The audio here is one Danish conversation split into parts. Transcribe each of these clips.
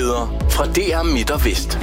nyheder fra DR Midt og Vest.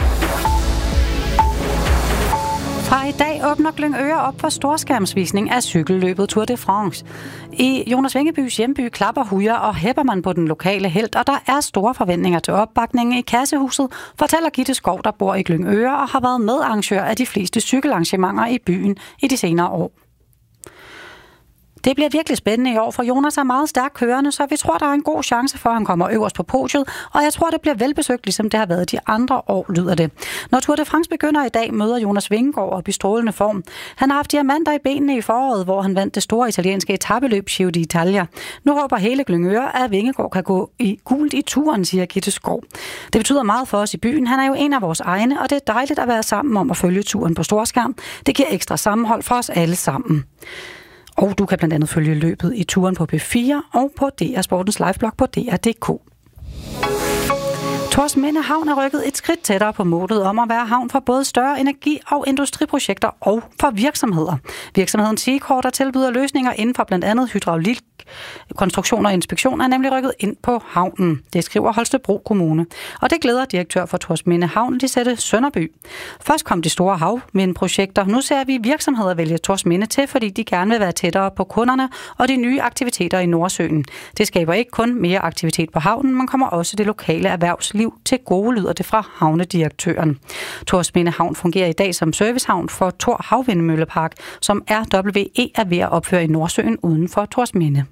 Fra i dag åbner Glyngøre op for storskærmsvisning af cykelløbet Tour de France. I Jonas Vingebys hjemby klapper hujer og hæpper man på den lokale helt, og der er store forventninger til opbakningen i Kassehuset, fortæller Gitte Skov, der bor i Glyngøre og har været medarrangør af de fleste cykelarrangementer i byen i de senere år. Det bliver virkelig spændende i år, for Jonas er meget stærkt kørende, så vi tror, der er en god chance for, at han kommer øverst på podiet, og jeg tror, det bliver velbesøgt, ligesom det har været de andre år, lyder det. Når Tour de France begynder i dag, møder Jonas Vingegaard op i strålende form. Han har haft diamanter i benene i foråret, hvor han vandt det store italienske etapeløb Giro d'Italia. Nu håber hele Glyngøre, at Vingegaard kan gå i gult i turen, siger Gitte Skov. Det betyder meget for os i byen. Han er jo en af vores egne, og det er dejligt at være sammen om at følge turen på storskærm. Det giver ekstra sammenhold for os alle sammen. Og du kan blandt andet følge løbet i turen på P4 og på DR Sportens liveblog på DR.dk. Torsminde Havn er rykket et skridt tættere på målet om at være havn for både større energi- og industriprojekter og for virksomheder. Virksomheden Seacore, der tilbyder løsninger inden for blandt andet hydraulik, konstruktion og inspektion, er nemlig rykket ind på havnen. Det skriver Holstebro Kommune. Og det glæder direktør for Torsminde Havn, Lisette Sønderby. Først kom de store havvindprojekter. Nu ser vi virksomheder vælge Torsminde til, fordi de gerne vil være tættere på kunderne og de nye aktiviteter i Nordsøen. Det skaber ikke kun mere aktivitet på havnen, men kommer også det lokale erhvervsliv til gode, lyder det fra havnedirektøren. Torsminde Havn fungerer i dag som servicehavn for Thor Havvindmøllepark, som RWE er ved at opføre i Nordsøen uden for Torsminde.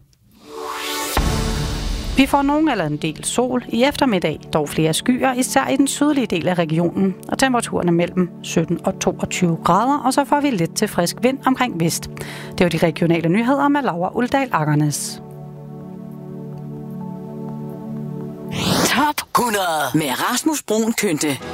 Vi får nogen eller en del sol i eftermiddag, dog flere skyer, især i den sydlige del af regionen, og temperaturen er mellem 17 og 22 grader, og så får vi lidt til frisk vind omkring vest. Det var de regionale nyheder med Laura Uldal Akernes. Top 100 med Rasmus Bruun Kynte.